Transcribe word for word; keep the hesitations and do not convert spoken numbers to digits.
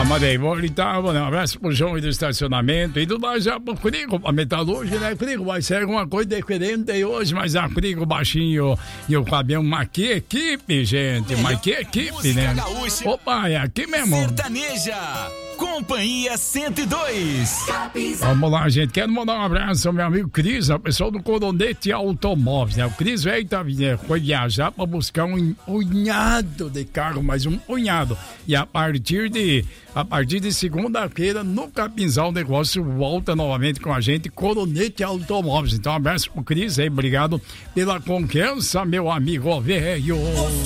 Ah, mandei, vou gritar, vou dar um abraço pro João do estacionamento e do mais já pro Crigo, a metalúrgica, né? Crigo, vai ser alguma coisa diferente hoje, mas a Crigo baixinho e o Fabião, mas que equipe, gente, mas que equipe, né? Opa, é aqui mesmo. Sertaneja, Companhia cento e dois. Vamos lá, gente, quero mandar um abraço ao meu amigo Cris, ao pessoal do Coronete Automóveis, né? O Cris veio, tá, foi viajar pra buscar um punhado de carro, mais um punhado, e a partir de A partir de segunda-feira, no Capinzal, o negócio volta novamente com a gente, Coronete Automóveis. Então, um abraço pro Cris aí, obrigado pela confiança, meu amigo velho.